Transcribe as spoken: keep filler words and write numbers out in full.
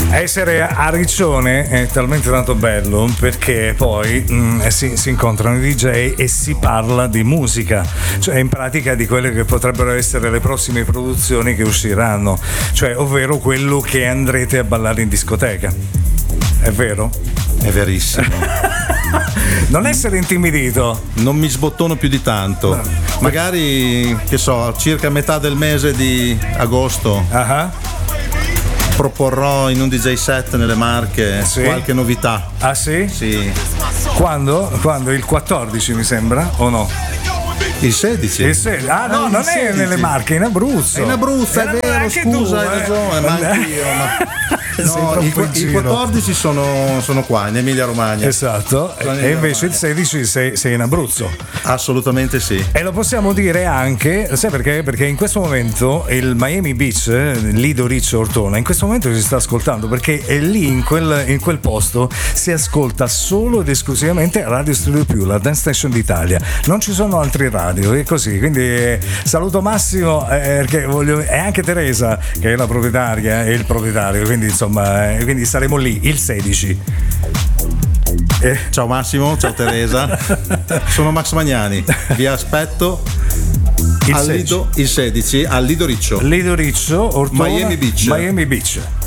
Essere a Riccione è talmente tanto bello perché poi mh, si, si incontrano i D J e si parla di musica, cioè in pratica di quelle che potrebbero essere le prossime produzioni che usciranno, cioè ovvero quello che andrete a ballare in discoteca. È vero? È verissimo. Non essere intimidito. Non mi sbottono più di tanto. No. Magari, che so, circa metà del mese di agosto. Uh-huh. Proporrò in un D J set nelle Marche sì. qualche novità. Ah sì? Sì. Quando? Quando? Il quattordici mi sembra o no? Il sedici. Il sedici. Ah no, non sedici. È nelle Marche, è in Abruzzo. È in Abruzzo, è, è vero, scusa, tu, hai ragione, eh. ma anch'io. Ma... No, i, i quattordici sono, sono qua in Emilia Romagna. Esatto. E invece il sedici sei, sei in Abruzzo. Assolutamente sì. E lo possiamo dire anche, sai perché? Perché in questo momento il Miami Beach, Lido Riccio Ortona, in questo momento si sta ascoltando perché è lì in quel, in quel posto si ascolta solo ed esclusivamente Radio Studio Più, la dance station d'Italia. Non ci sono altri radio, è così. Quindi eh, saluto Massimo eh, perché voglio, e anche Teresa che è la proprietaria e il proprietario, quindi insomma eh, quindi saremo lì il sedici. Eh. Ciao Massimo, ciao Teresa. Sono Max Magnani, vi aspetto il, al Lido, il sedici al Lido Riccio Lido Riccio Ortona, Miami Beach Miami Beach